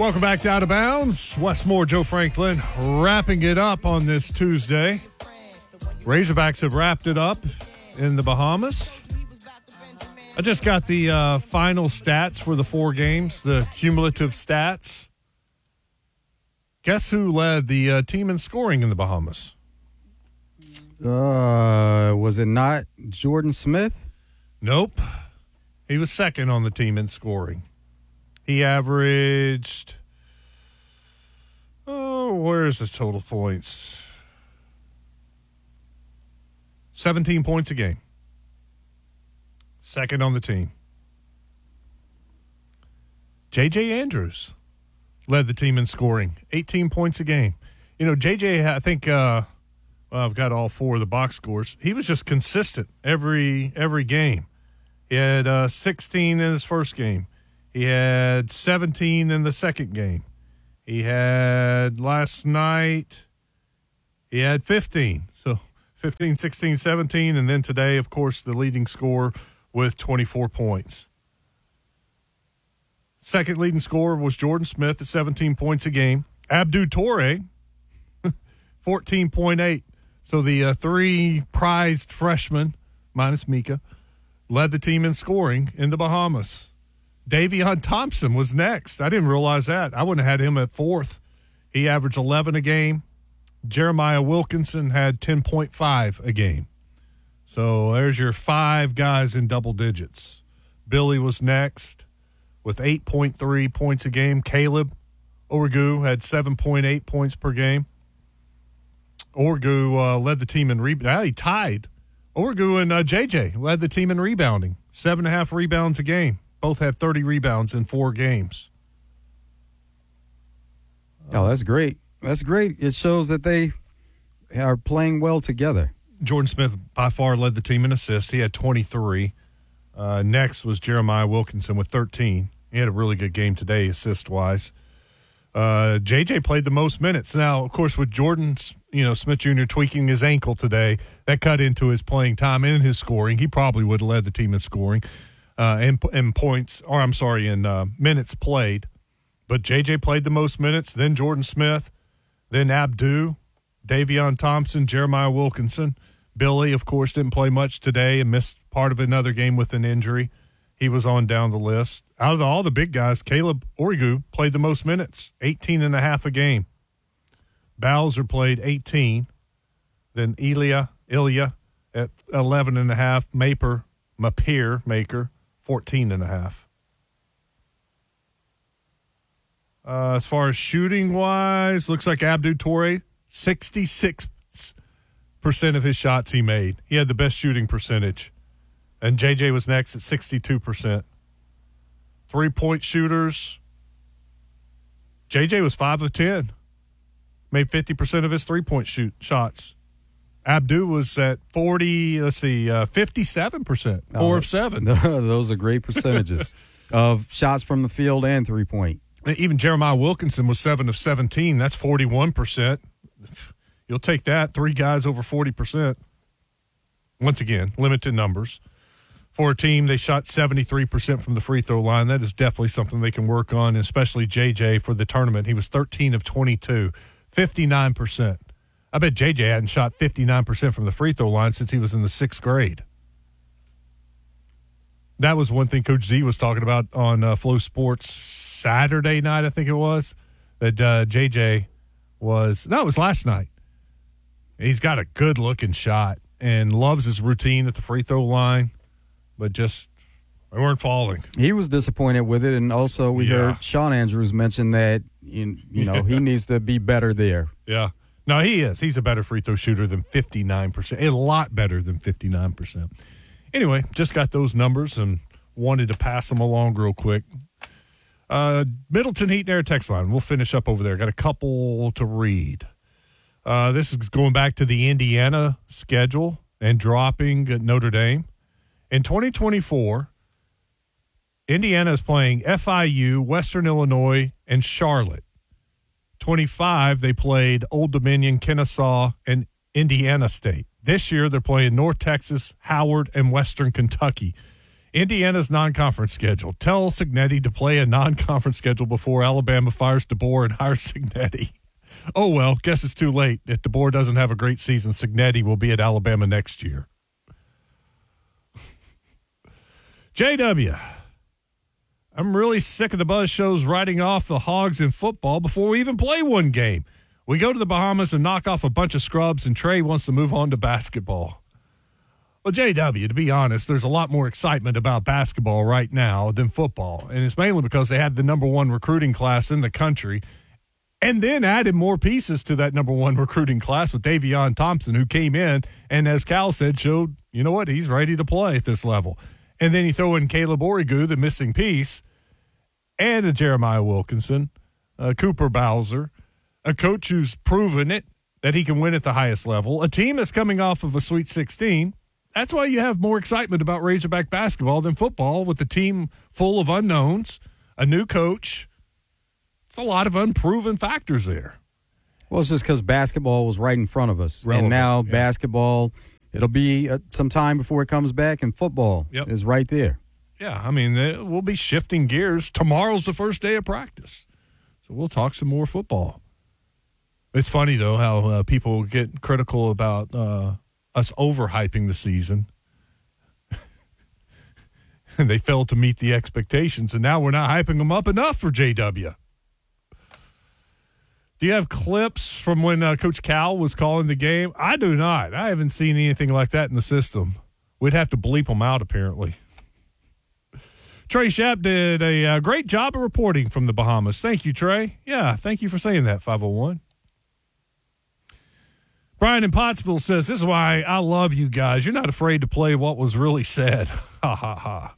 Welcome back to Out of Bounds. Wes Moore, Joe Franklin, wrapping it up on this Tuesday. Razorbacks have wrapped it up in the Bahamas. I just got the final stats for the 4 games, the cumulative stats. Guess who led the team in scoring in the Bahamas? Was it not Jordan Smith? Nope. He was second on the team in scoring. He averaged, where's the total points? 17 points a game. Second on the team. J.J. Andrews led the team in scoring, 18 points a game. You know, J.J., I think, I've got all 4 of the box scores. He was just consistent every game. He had 16 in his first game. He had 17 in the second game. He had last night, he had 15. So 15, 16, 17. And then today, of course, the leading scorer with 24 points. Second leading scorer was Jordan Smith at 17 points a game. Abdou Toure, 14.8. So the 3 prized freshmen, minus Mika, led the team in scoring in the Bahamas. Davion Thompson was next. I didn't realize that. I wouldn't have had him at 4th. He averaged 11 a game. Jeremiah Wilkinson had 10.5 a game. So there's your 5 guys in double digits. Billy was next with 8.3 points a game. Caleb Orgu had 7.8 points per game. Orgu led the team in rebounding. He tied. Orgu and JJ led the team in rebounding. 7.5 rebounds a game. Both had 30 rebounds in 4 games. Oh, that's great. That's great. It shows that they are playing well together. Jordan Smith by far led the team in assists. He had 23. Next was Jeremiah Wilkinson with 13. He had a really good game today, assist-wise. JJ played the most minutes. Now, of course, with Jordan Smith Jr. tweaking his ankle today, that cut into his playing time and his scoring. He probably would have led the team in scoring in points, or I'm sorry, in minutes played. But JJ played the most minutes, then Jordan Smith, then Abdou, Davion Thompson, Jeremiah Wilkinson. Billy, of course, didn't play much today and missed part of another game with an injury. He was on down the list. Out of all the big guys, Caleb Orgu played the most minutes, 18.5 a game. Bowser played 18. Then Ilya at 11.5. Maker, 14.5. As far as shooting-wise, looks like Abdou Toure, 66% of his shots he made. He had the best shooting percentage. And JJ was next at 62%. 3-point shooters, JJ was 5 of 10. Made 50% of his 3-point shots. Abdou was at 57%, 4 of 7. Those are great percentages of shots from the field and 3-point. Even Jeremiah Wilkinson was 7 of 17. That's 41%. You'll take that. 3 guys over 40%. Once again, limited numbers. For a team, they shot 73% from the free throw line. That is definitely something they can work on, especially JJ for the tournament. He was 13 of 22, 59%. I bet JJ hadn't shot 59% from the free throw line since he was in the 6th grade. That was one thing Coach Z was talking about on Flow Sports Saturday night, I think it was, that JJ was – no, it was last night. He's got a good-looking shot and loves his routine at the free throw line, but just they weren't falling. He was disappointed with it, and also we heard Sean Andrews mention that he needs to be better there. Yeah. No, he is. He's a better free throw shooter than 59%. A lot better than 59%. Anyway, just got those numbers and wanted to pass them along real quick. Middleton Heat and Air text line. We'll finish up over there. Got a couple to read. This is going back to the Indiana schedule and dropping at Notre Dame. In 2024, Indiana is playing FIU, Western Illinois, and Charlotte. 25, they played Old Dominion, Kennesaw, and Indiana State. This year, they're playing North Texas, Howard, and Western Kentucky. Indiana's non-conference schedule. Tell Cignetti to play a non-conference schedule before Alabama fires DeBoer and hires Cignetti. Oh, well, guess it's too late. If DeBoer doesn't have a great season, Cignetti will be at Alabama next year. JW, I'm really sick of the buzz shows writing off the Hogs in football before we even play one game. We go to the Bahamas and knock off a bunch of scrubs, and Trey wants to move on to basketball. Well, JW, to be honest, there's a lot more excitement about basketball right now than football, and it's mainly because they had the number one recruiting class in the country and then added more pieces to that number one recruiting class with Davion Thompson, who came in and, as Cal said, showed, you know what, he's ready to play at this level. And then you throw in Caleb Origu, the missing piece, and a Jeremiah Wilkinson, Cooper Bowser, a coach who's proven it, that he can win at the highest level, a team that's coming off of a Sweet 16. That's why you have more excitement about Razorback basketball than football, with the team full of unknowns, a new coach. It's a lot of unproven factors there. Well, it's just because basketball was right in front of us. Relevant, and now basketball, it'll be some time before it comes back, and football is right there. Yeah, I mean, we'll be shifting gears. Tomorrow's the first day of practice, so we'll talk some more football. It's funny, though, how people get critical about us overhyping the season. And they failed to meet the expectations, and now we're not hyping them up enough for JW. Do you have clips from when Coach Cal was calling the game? I do not. I haven't seen anything like that in the system. We'd have to bleep them out, apparently. Trey Schapp did a great job of reporting from the Bahamas. Thank you, Trey. Yeah, thank you for saying that, 501. Brian in Pottsville says, this is why I love you guys. You're not afraid to play what was really said. Ha, ha, ha.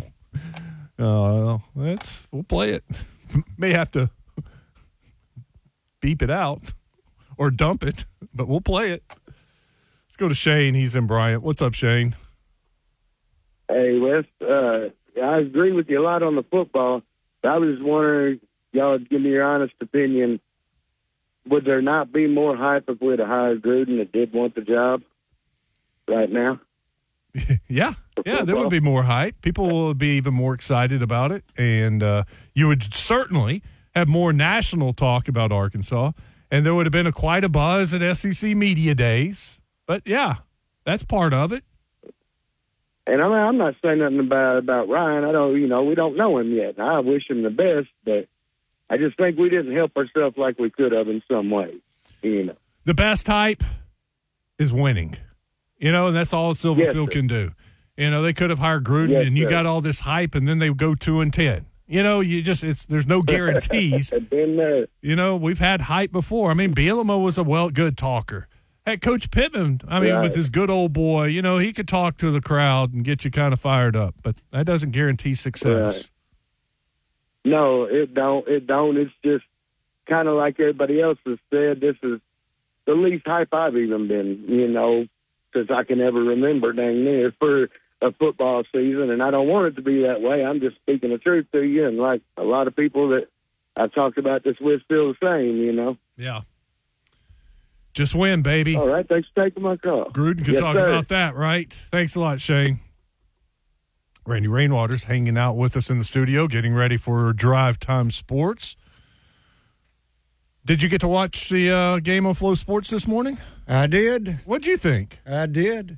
No. We'll play it. May have to beep it out or dump it, but we'll play it. Let's go to Shane. He's in Bryant. What's up, Shane? Hey, Wes. I agree with you a lot on the football. I was just wondering, y'all would give me your honest opinion. Would there not be more hype if we'd have hired Gruden that did want the job right now? Yeah, there would be more hype. People would be even more excited about it, and you would certainly have more national talk about Arkansas, and there would have been quite a buzz at SEC Media Days. But, yeah, that's part of it. And I'm not saying nothing about Ryan. We don't know him yet. I wish him the best, but I just think we didn't help ourselves like we could have in some ways. The best hype is winning. And that's all Silverfield can do. They could have hired Gruden, and you got all this hype, and then they go 2-10. There's no guarantees. We've had hype before. I mean, Bielema was a good talker. Hey, Coach Pittman, with his good old boy, he could talk to the crowd and get you kind of fired up, but that doesn't guarantee success. Right. No, it don't. It's just kind of like everybody else has said. This is the least hype I've even been, since I can ever remember, dang near, for a football season. And I don't want it to be that way. I'm just speaking the truth to you. And like a lot of people that I've talked about this with feel the same, Yeah. Just win, baby. All right. Thanks for taking my call. Gruden could talk about that, right? Thanks a lot, Shane. Randy Rainwater's hanging out with us in the studio, getting ready for Drive Time Sports. Did you get to watch the game on Flow Sports this morning? I did. What'd you think? I did.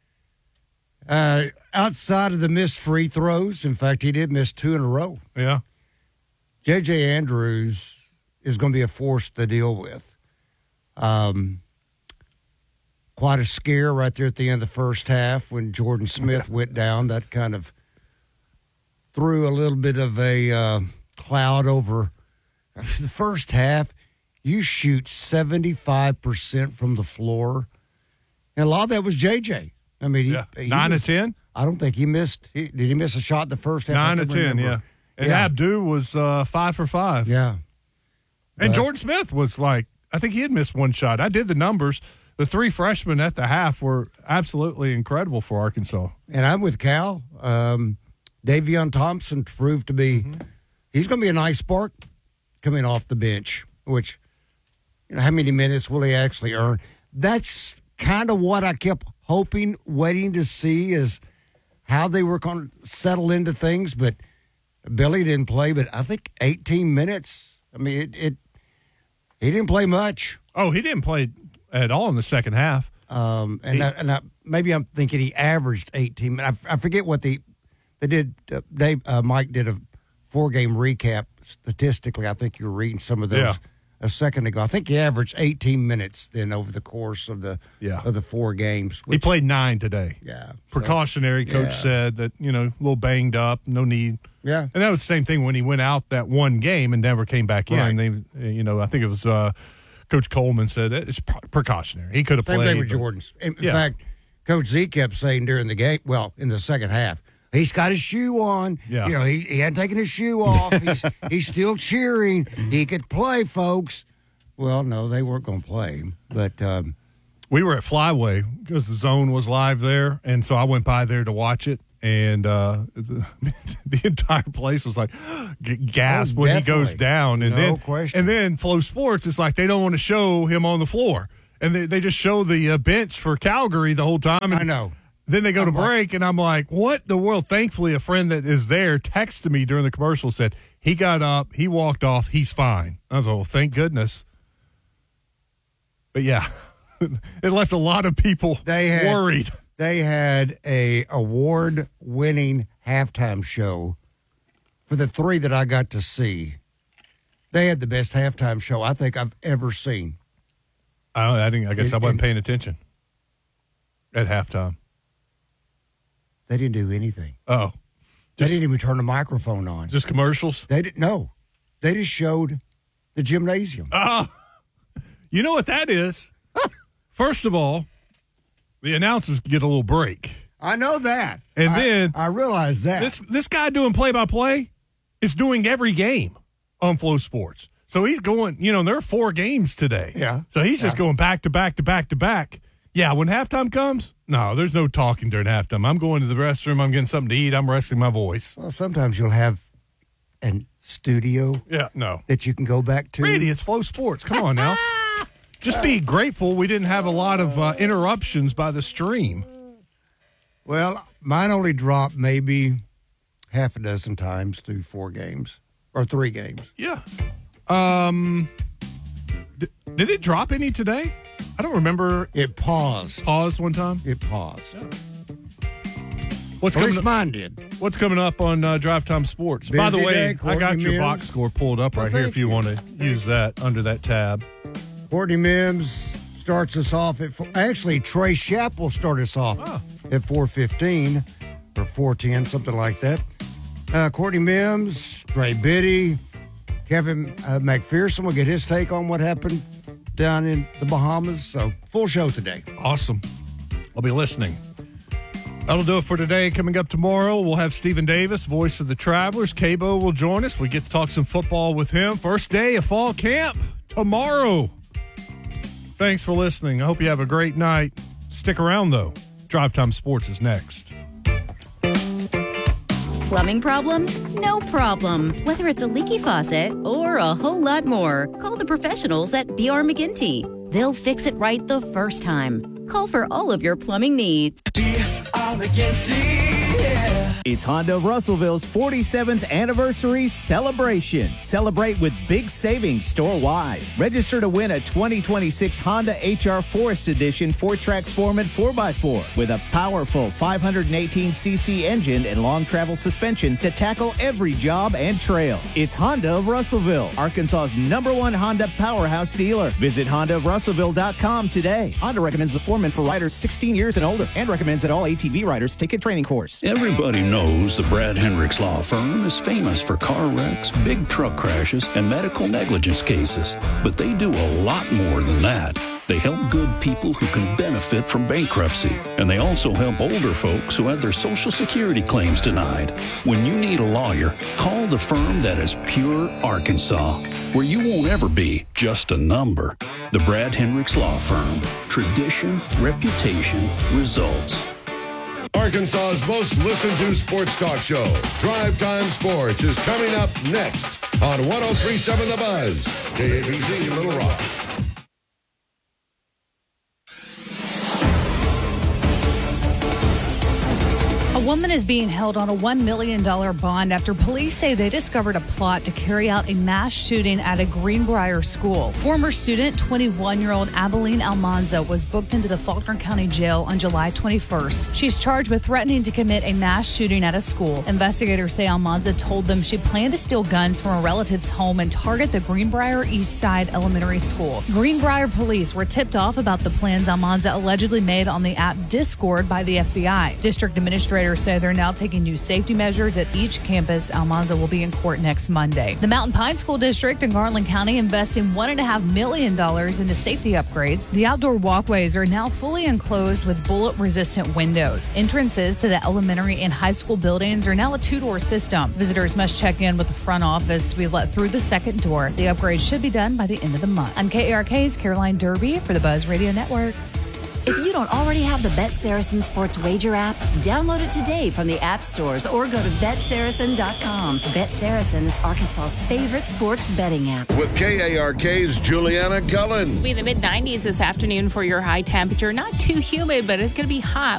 Outside of the missed free throws, in fact, he did miss 2 in a row. Yeah. J.J. Andrews is going to be a force to deal with. Quite a scare right there at the end of the first half when Jordan Smith went down. That kind of threw a little bit of a cloud over the first half. You shoot 75% from the floor, and a lot of that was JJ. I mean, he 9 of 10. I don't think he missed. Did he miss a shot in the first half? 9 of 10, yeah. And Abdu was 5 for 5. Yeah. And Jordan Smith was I think he had missed one shot. I did the numbers. The 3 freshmen at the half were absolutely incredible for Arkansas. And I'm with Cal. Davion Thompson proved to be he's going to be a nice spark coming off the bench, which, how many minutes will he actually earn? That's kind of what I kept hoping, waiting to see is how they were going to settle into things, but Billy didn't play, but I think 18 minutes. I mean, he didn't play much. Oh, he didn't play at all in the second half. Maybe I'm thinking he averaged 18. I forget what they did. Mike did a 4-game recap statistically. I think you were reading some of those a second ago. I think he averaged 18 minutes then over the course of the 4 games. He played 9 today. Yeah. Precautionary, coach said that, a little banged up, no need. Yeah. And that was the same thing when he went out that one game and never came back in. Right. I think it was Coach Coleman said it's precautionary. He could have played. Same thing with Jordan's. In fact, Coach Z kept saying during the game, in the second half, he's got his shoe on. Yeah. He hadn't taken his shoe off. He's still cheering. He could play, folks. Well, no, they weren't going to play him. But we were at Flyway because the Zone was live there, and so I went by there to watch it. And the entire place was like gasp when he goes down, and then Flow Sports is like they don't want to show him on the floor, and they just show the bench for Calgary the whole time. And I know. Then they go to break, and I'm like, "What the world?" Thankfully, a friend that is there texted me during the commercial, said he got up, he walked off, he's fine. I was like, "Well, thank goodness." But yeah, it left a lot of people worried. They had a award-winning halftime show for the 3 that I got to see. They had the best halftime show I think I've ever seen. I guess I wasn't paying attention at halftime. They didn't do anything. Oh, they didn't even turn the microphone on. Just commercials? They didn't. No, they just showed the gymnasium. Oh, you know what that is? First of all, the announcers get a little break. I know that. And then I realize that. This guy doing play-by-play is doing every game on Flow Sports. So he's going, there are 4 games today. Yeah. So he's just going back to back to back to back. Yeah, when halftime comes, no, there's no talking during halftime. I'm going to the restroom. I'm getting something to eat. I'm resting my voice. Well, sometimes you'll have a studio that you can go back to. Randy, it's Flow Sports. Come on now. Just be grateful we didn't have a lot of interruptions by the stream. Well, mine only dropped maybe half a dozen times through 4 games or 3 games. Yeah. Did it drop any today? I don't remember. It paused. Paused one time? It paused. Yeah. At least mine did. What's coming up on Drive Time Sports? Busy By the way, day, I got your Mims. box score pulled up right here if you want to use that under that tab. Courtney Mims starts us off at actually Trey Shapp will start us off at 4:15 or 4:10, something like that. Courtney Mims, Trey Biddy, Kevin McPherson will get his take on what happened down in the Bahamas. So full show today. Awesome. I'll be listening. That'll do it for today. Coming up tomorrow, we'll have Stephen Davis, voice of the Travelers. Cabo will join us. We get to talk some football with him. First day of fall camp tomorrow. Thanks for listening. I hope you have a great night. Stick around, though. Drive Time Sports is next. Plumbing problems? No problem. Whether it's a leaky faucet or a whole lot more, call the professionals at B.R. McGinty. They'll fix it right the first time. Call for all of your plumbing needs. It's Honda of Russellville's 47th anniversary celebration. Celebrate with big savings store-wide. Register to win a 2026 Honda HR Forest Edition 4-Trax Foreman 4x4 with a powerful 518cc engine and long travel suspension to tackle every job and trail. It's Honda of Russellville, Arkansas's #1 Honda powerhouse dealer. Visit HondaofRussellville.com today. Honda recommends the Foreman for riders 16 years and older and recommends that all ATV riders take a training course. Everybody knows the Brad Hendricks Law Firm is famous for car wrecks, big truck crashes, and medical negligence cases. But they do a lot more than that. They help good people who can benefit from bankruptcy. And they also help older folks who had their Social Security claims denied. When you need a lawyer, call the firm that is pure Arkansas, where you won't ever be just a number. The Brad Hendricks Law Firm. Tradition, reputation, results. Arkansas's most listened to sports talk show, Drive Time Sports, is coming up next on 103.7 The Buzz, KABC Little Rock. A woman is being held on a $1 million bond after police say they discovered a plot to carry out a mass shooting at a Greenbrier school. Former student, 21-year-old Abilene Almanza, was booked into the Faulkner County Jail on July 21st. She's charged with threatening to commit a mass shooting at a school. Investigators say Almanza told them she planned to steal guns from a relative's home and target the Greenbrier East Side Elementary School. Greenbrier police were tipped off about the plans Almanza allegedly made on the app Discord by the FBI. District administrators say they're now taking new safety measures at each campus. Almanza will be in court next Monday. The Mountain Pine School District in Garland County investing $1.5 million into safety upgrades. The outdoor walkways are now fully enclosed with bullet-resistant windows. Entrances to the elementary and high school buildings are now a two-door system. Visitors must check in with the front office to be let through the second door. The upgrade should be done by the end of the month. I'm KARK's Caroline Derby for the Buzz Radio Network. If you don't already have the Bet Saracen Sports Wager app, download it today from the app stores or go to BetSaracen.com. Bet Saracen is Arkansas's favorite sports betting app. With KARK's Juliana Cullen. We'll be in the mid-90s this afternoon for your high temperature. Not too humid, but it's going to be hot.